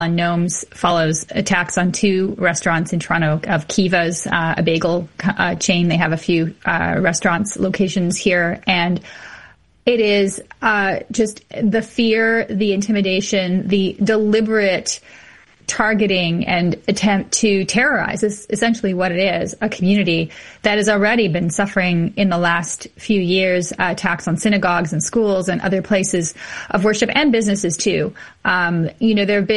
on Gnomes follows attacks on 2 restaurants in Toronto of Kiva's, a bagel chain. They have a few restaurants locations here, and it is just the fear, the intimidation, the deliberate targeting and attempt to terrorize is essentially what it is, a community that has already been suffering in the last few years, attacks on synagogues and schools and other places of worship and businesses too. There have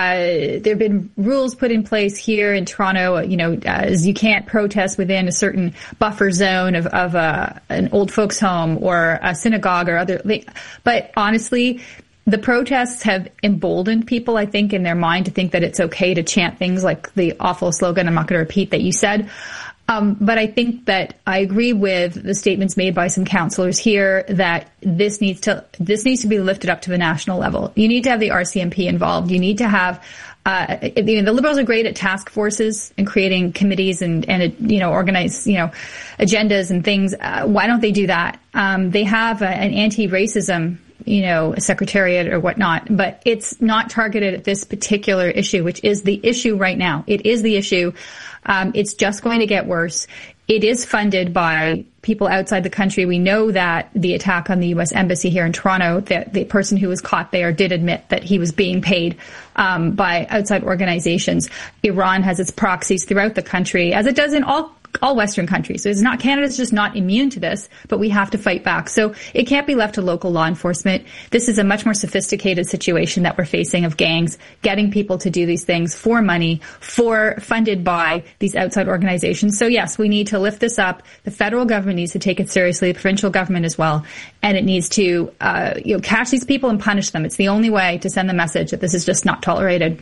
been rules put in place here in Toronto, as you can't protest within a certain buffer zone of an old folks home or a synagogue or other, but honestly, the protests have emboldened people, I think, in their mind to think that it's okay to chant things like the awful slogan, I'm not going to repeat, that you said. But I think that I agree with the statements made by some councillors here that this needs to be lifted up to the national level. You need to have the RCMP involved. You need to have the Liberals are great at task forces and creating committees and organize, agendas and things. Why don't they do that? They have an anti-racism secretariat or whatnot, but it's not targeted at this particular issue, which is the issue right now. It is the issue. It's just going to get worse. It is funded by people outside the country. We know that the attack on the U.S. Embassy here in Toronto, that the person who was caught there did admit that he was being paid by outside organizations. Iran has its proxies throughout the country, as it does in all Western countries. So Canada's just not immune to this, but we have to fight back. So it can't be left to local law enforcement. This is a much more sophisticated situation that we're facing of gangs getting people to do these things for money, funded by these outside organizations. So yes, we need to lift this up. The federal government needs to take it seriously, the provincial government as well, and it needs to catch these people and punish them. It's the only way to send the message that this is just not tolerated.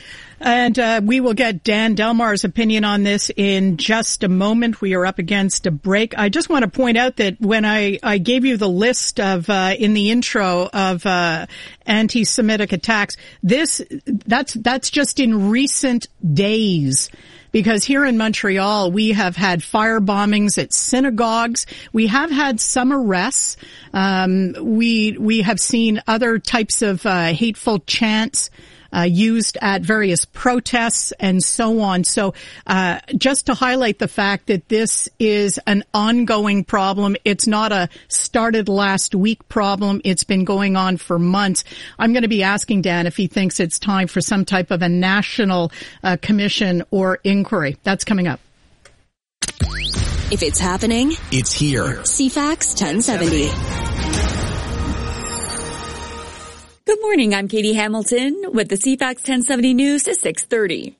And we will get Dan Delmar's opinion on this in just a moment. We are up against a break. I just want to point out that when I gave you the list of in the intro of anti-Semitic attacks, that's just in recent days. Because here in Montreal, we have had fire bombings at synagogues. We have had some arrests. We have seen other types of hateful chants used at various protests and so on. So just to highlight the fact that this is an ongoing problem. It's not a started last week problem. It's been going on for months. I'm going to be asking Dan if he thinks it's time for some type of a national commission or inquiry. That's coming up. If it's happening, it's here. CFAX 1070. Good morning, I'm Katie Hamilton with the CFAX 1070 News at 6:30.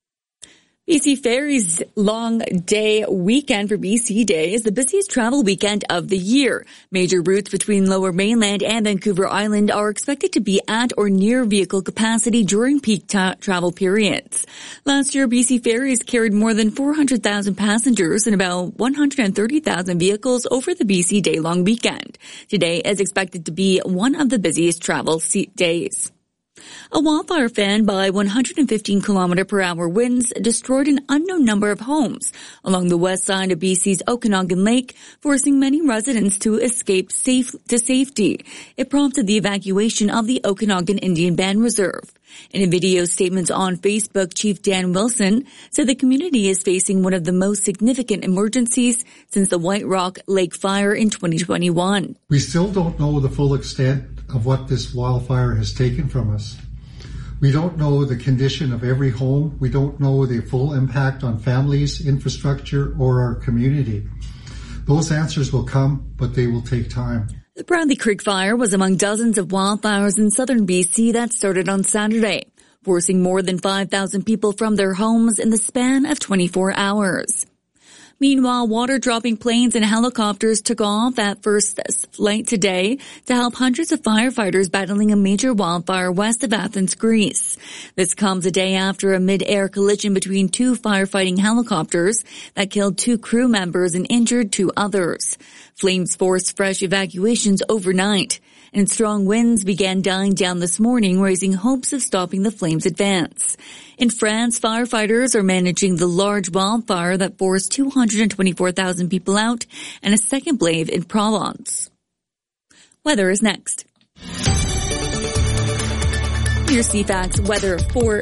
BC Ferry's long day weekend for BC Day is the busiest travel weekend of the year. Major routes between Lower Mainland and Vancouver Island are expected to be at or near vehicle capacity during peak travel periods. Last year, BC Ferries carried more than 400,000 passengers and about 130,000 vehicles over the BC Day long weekend. Today is expected to be one of the busiest travel days. A wildfire fan by 115 km/h winds destroyed an unknown number of homes along the west side of BC's Okanagan Lake, forcing many residents to escape to safety. It prompted the evacuation of the Okanagan Indian Band Reserve. In a video statement on Facebook, Chief Dan Wilson said the community is facing one of the most significant emergencies since the White Rock Lake fire in 2021. We still don't know the full extent of what this wildfire has taken from us. We don't know the condition of every home. We don't know the full impact on families, infrastructure, or our community. Those answers will come, but they will take time. The Bradley Creek fire was among dozens of wildfires in southern BC that started on Saturday, forcing more than 5,000 people from their homes in the span of 24 hours. Meanwhile, water-dropping planes and helicopters took off at first flight today to help hundreds of firefighters battling a major wildfire west of Athens, Greece. This comes a day after a mid-air collision between 2 firefighting helicopters that killed 2 crew members and injured 2 others. Flames forced fresh evacuations overnight, and strong winds began dying down this morning, raising hopes of stopping the flames' advance. In France, firefighters are managing the large wildfire that forced 224,000 people out and a second blaze in Provence. Weather is next. your CFAX weather for